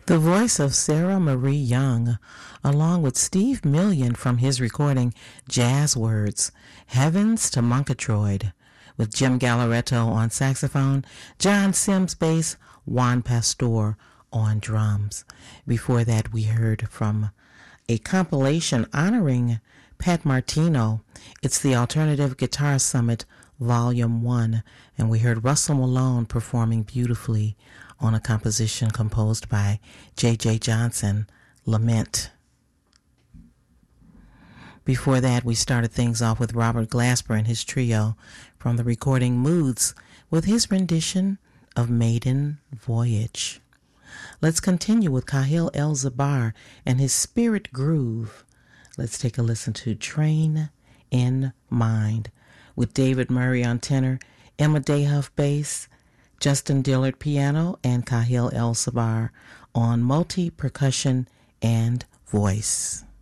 The voice of Sarah Marie Young, along with Steve Million from his recording Jazz Words, Heavens to Murgatroyd, with Jim Galleretto on saxophone, John Sims bass, Juan Pastor on drums. Before that, we heard from a compilation honoring Pat Martino. It's the Alternative Guitar Summit Volume 1, and we heard Russell Malone performing beautifully on a composition composed by J.J. Johnson, Lament. Before that, we started things off with Robert Glasper and his trio from the recording Moods with his rendition of Maiden Voyage. Let's continue with Kahil El-Zabar and his Spirit Groove. Let's take a listen to Train in Mind with David Murray on tenor, Emma Dayhuff bass, Justin Dillard piano, and Kahil El-Zabar on multi-percussion and voice.